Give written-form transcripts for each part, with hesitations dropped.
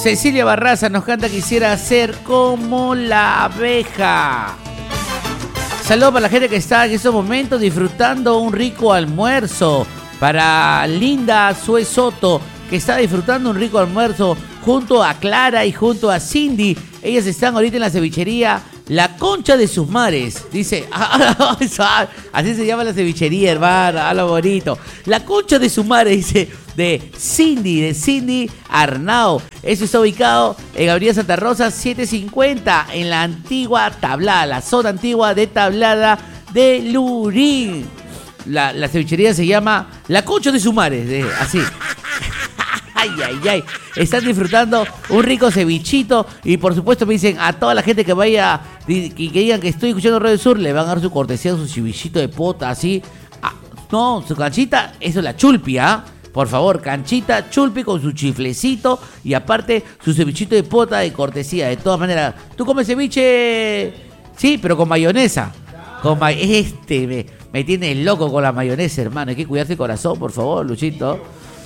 Cecilia Barraza nos canta Quisiera ser como la abeja. Saludos para la gente que está en estos momentos disfrutando un rico almuerzo. Para Linda Sue Soto, que está disfrutando un rico almuerzo junto a Clara y junto a Cindy. Ellas están ahorita en la cevichería La Concha de sus Mares. Dice, así se llama la cevichería, hermano, a lo bonito. La Concha de sus Mares, dice, de Cindy Arnao. Eso está ubicado en Avenida Santa Rosa 750, en la antigua Tablada, la zona antigua de Tablada de Lurín. La cevichería se llama La Concha de sus Mares, así. Ay. Están disfrutando un rico cevichito. Y por supuesto me dicen a toda la gente que vaya y que digan que estoy escuchando Radio Sur, le van a dar su cortesía, su cevichito de pota, así. No, su canchita, eso es la chulpi, ¿ah? Por favor, canchita, chulpi con su chiflecito. Y aparte, su cevichito de pota de cortesía. De todas maneras, ¿tú comes ceviche? Sí, pero con mayonesa. Me tiene loco con la mayonesa, hermano. Hay que cuidarse el corazón, por favor, Luchito.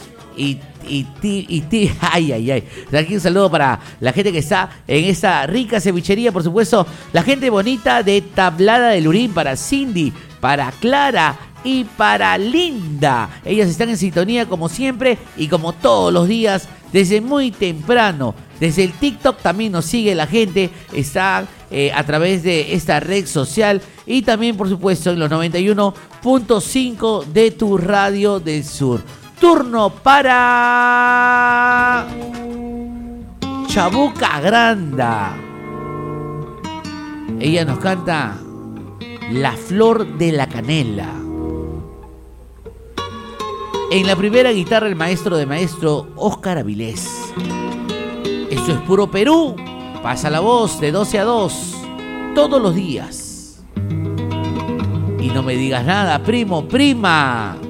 Ay. Aquí un saludo para la gente que está en esta rica cevichería, por supuesto. La gente bonita de Tablada de Lurín, para Cindy, para Clara y para Linda. Ellas están en sintonía como siempre y como todos los días, desde muy temprano. Desde el TikTok también nos sigue la gente. Está a través de esta red social. Y también, por supuesto, en los 91.5 de tu radio del sur. Turno para Chabuca Granda. Ella nos canta La Flor de la Canela. En la primera guitarra, el maestro de maestro, Óscar Avilés. Esto es puro Perú. Pasa la voz de 12 a 2 todos los días. Y no me digas nada, primo, prima.